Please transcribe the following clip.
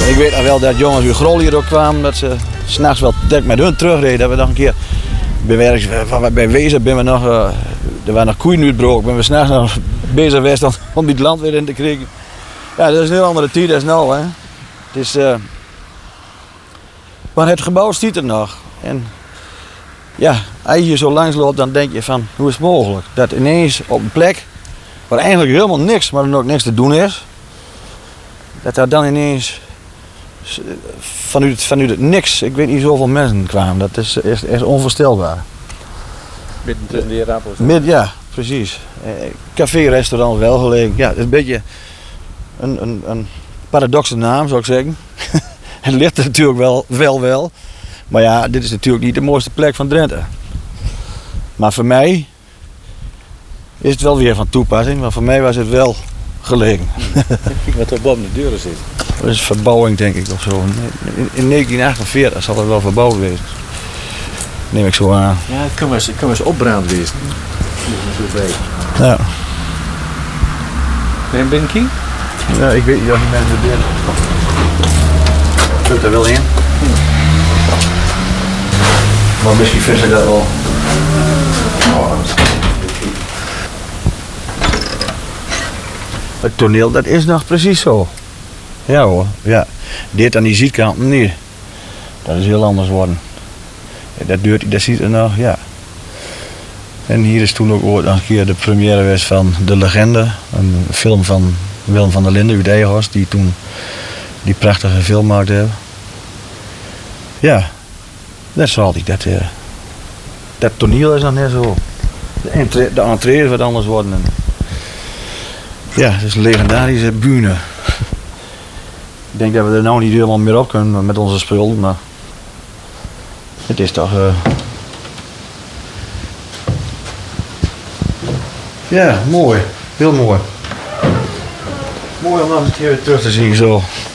Ik weet nog wel dat jongens uit Grol hier ook kwamen, dat ze s'nachts wel met hun terugreden. Dat we nog een keer bij Wezen ben we nog, er waren nog koeien uitbroken, ben we s'nachts nog bezig geweest om dit land weer in te krijgen. Ja, dat is een heel andere tijd als nou, hè. Het is, maar het gebouw staat er nog. En ja, als je hier zo langs loopt, dan denk je van, hoe is het mogelijk? Dat ineens op een plek, waar eigenlijk helemaal niks, maar dan ook niks te doen is, dat daar dan ineens vanuit het niks, ik weet niet zoveel mensen kwamen. Dat is onvoorstelbaar. Midden tussen die rappels. Ja, precies. Café, restaurant wel gelegen. Ja, het is een beetje een paradoxe naam, zou ik zeggen. Het ligt er natuurlijk wel. Maar ja, dit is natuurlijk niet de mooiste plek van Drenthe. Maar voor mij is het wel weer van toepassing, maar voor mij was het wel gelegen. Wat er boven de deuren zit. Dat is verbouwing, denk ik, of zo. In 1948 zal het wel verbouwd geweest. Neem ik zo aan. Ja, het kan wel eens opbrand wezen. Ja. Ben je binnenkiem? Ja, ik weet niet of die mensen er binnen. Kunt er wel in. Maar misschien vind ik dat wel. Het toneel, dat is nog precies zo. Ja hoor, ja. Dit aan die zijkant niet. Dat is heel anders worden. Dat ziet er nog, ja. En hier is toen ook ooit nog een keer de première geweest van De Legende. Een film van Willem van der Linden uit Eijenhorst, die toen die prachtige film maakte hebben. Ja, dat is altijd. Dat toneel is nog net zo. De entree is wat anders worden. En ja, het is een legendarische bühne. Ik denk dat we er nou niet helemaal meer op kunnen met onze spullen, maar het is toch... Ja, mooi. Heel mooi. Mooi om nog een keer weer terug te zien zo.